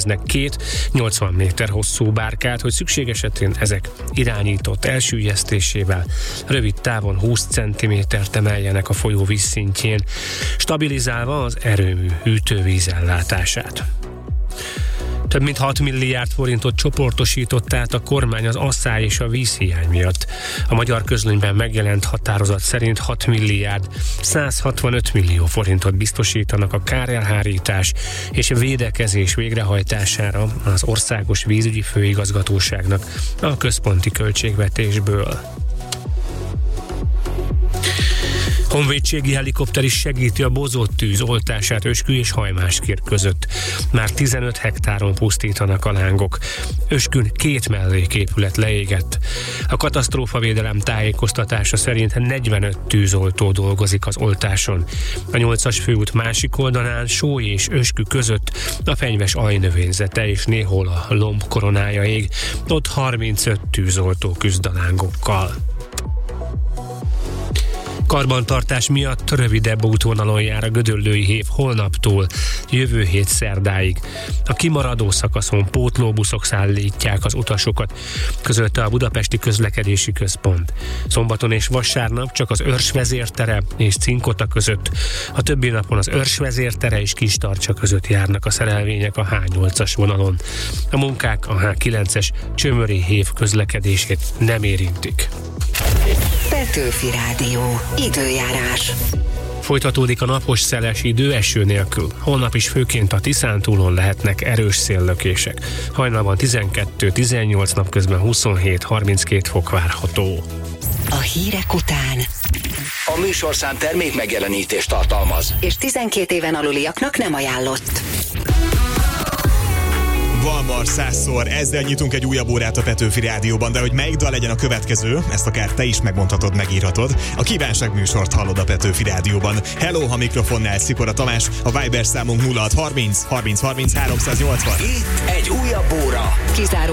terveznek 2 80 méter hosszú bárkát, hogy szükség esetén ezek irányított elsüllyesztésével rövid távon 20 cm-t emeljenek a folyó vízszintjén, stabilizálva az erőmű hűtővízellátását. Több mint 6 milliárd forintot csoportosított át a kormány az asszály és a vízhiány miatt. A Magyar Közlönyben megjelent határozat szerint 6 milliárd 165 millió forintot biztosítanak a kárelhárítás és védekezés végrehajtására az Országos Vízügyi Főigazgatóságnak a központi költségvetésből. Honvédségi helikopter is segíti a bozott tűz oltását Öskü és Hajmáskir között. Már 15 hektáron pusztítanak a lángok. Öskün 2 melléképület leégett. A katasztrófavédelem tájékoztatása szerint 45 tűzoltó dolgozik az oltáson. A 8-as főút másik oldalán Sóly és Öskü között a fenyves ajnövényzete és néhol a lomb koronája ég. Ott 35 tűzoltó küzd a lángokkal. Karbantartás miatt rövidebb útvonalon jár a Gödöllői Hév holnaptól jövő hét szerdáig. A kimaradó szakaszon pótlóbuszok szállítják az utasokat, közölte a Budapesti Közlekedési Központ. Szombaton és vasárnap csak az Örs vezértere és Cinkota között, a többi napon az Örs vezértere és Kistarcsa között járnak a szerelvények a H8-as vonalon. A munkák a H9-es Csömöri Hév közlekedését nem érintik. Petőfi Rádió. Időjárás. Folytatódik a napos szeles idő eső nélkül. Holnap is főként a Tiszántúlon lehetnek erős széllökések. Hajnalban 12-18, napközben 27-32 fok várható. A hírek után A műsorszám termék megjelenítést tartalmaz, és 12 éven aluliaknak nem ajánlott. Valmar 100-szor, ezzel nyitunk egy újabb órát a Petőfi Rádióban, de hogy melyik dal legyen a következő, ezt akár te is megmondhatod, megírhatod. A kívánság műsort hallod a Petőfi Rádióban. Hello, ha mikrofonnál Szikora Tamás, a Viber számunk 0630 30 30 380. itt egy újabb óra. Kizáró